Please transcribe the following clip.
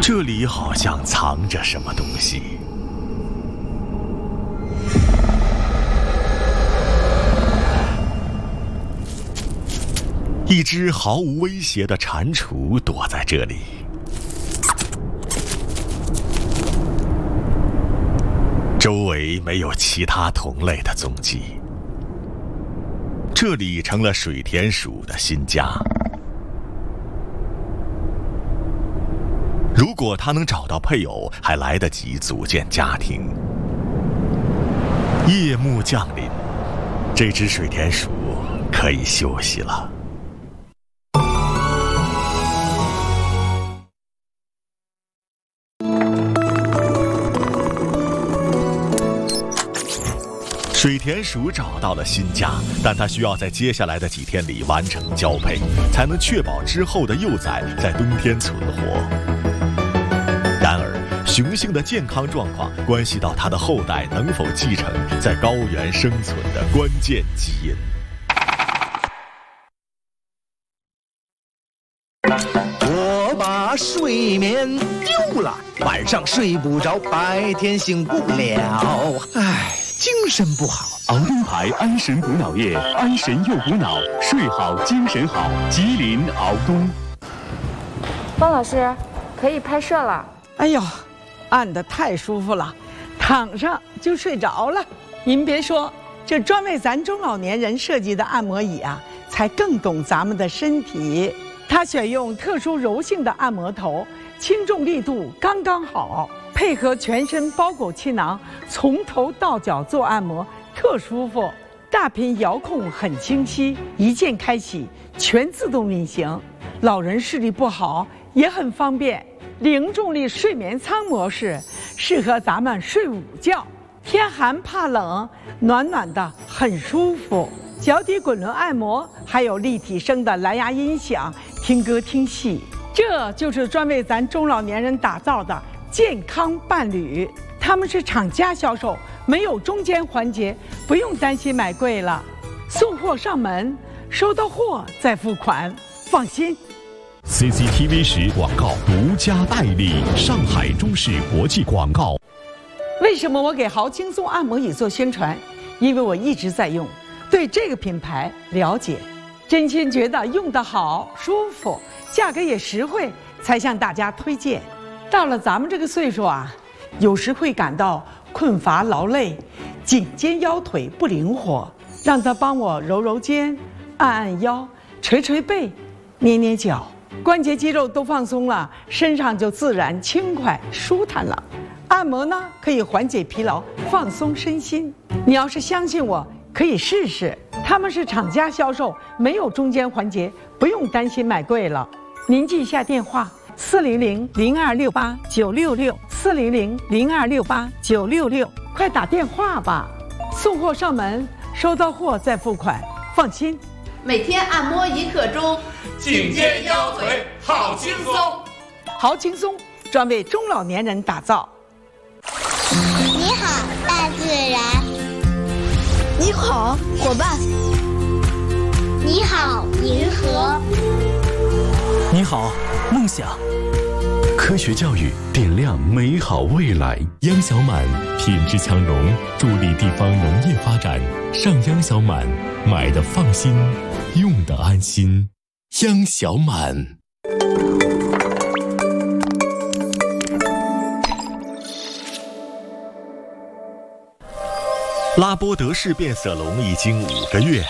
这里好像藏着什么东西。一只毫无威胁的蟾蜍躲在这里。周围没有其他同类的踪迹，这里成了水田鼠的新家。如果它能找到配偶，还来得及组建家庭。夜幕降临，这只水田鼠可以休息了。水田鼠找到了新家，但它需要在接下来的几天里完成交配，才能确保之后的幼崽在冬天存活。然而，雄性的健康状况关系到它的后代能否继承在高原生存的关键基因。 我把睡眠丢了，晚上睡不着，白天醒不了，唉。精神不好， 熬东牌安神补脑液，安神又补脑，睡好精神好。吉林熬东。 方老师，可以拍摄了。 哎呦，按得太舒服了，躺上就睡着了。您别说，这专为咱中老年人设计的按摩椅啊，才更懂咱们的身体。它选用特殊柔性的按摩头，轻重力度刚刚好。配合全身包裹气囊，从头到脚做按摩，特舒服。大屏遥控很清晰，一键开启，全自动运行。老人视力不好也很方便。零重力睡眠舱模式，适合咱们睡午觉。天寒怕冷，暖暖的，很舒服。脚底滚轮按摩，还有立体声的蓝牙音响，听歌听戏。这就是专为咱中老年人打造的健康伴侣，他们是厂家销售，没有中间环节，不用担心买贵了。送货上门，收到货再付款，放心。 CCTV 10广告独家代理，上海中视国际广告。 为什么我给豪轻松按摩椅做宣传？因为我一直在用，对这个品牌了解，真心觉得用得好、舒服，价格也实惠，才向大家推荐。到了咱们这个岁数啊，有时会感到困乏劳累，颈肩腰腿不灵活，让他帮我揉揉肩，按按腰，捶捶背，捏捏脚，关节肌肉都放松了，身上就自然轻快舒坦了。按摩呢，可以缓解疲劳，放松身心。你要是相信我，可以试试。他们是厂家销售，没有中间环节，不用担心买贵了。您记一下电话：400-0268-966，400-0268-966，快打电话吧。送货上门，收到货再付款，放心。 每天按摩1刻钟， 颈肩腰腿好轻松。 好轻松，专为中老年人打造。 你好，大自然。 你好，伙伴。 你好，银河。 你好，梦想。 科学教育点亮美好未来。央小满品质强农，助力地方农业发展。上央小满，买的放心，用的安心。央小满。 拉波德氏变色龙已经5个月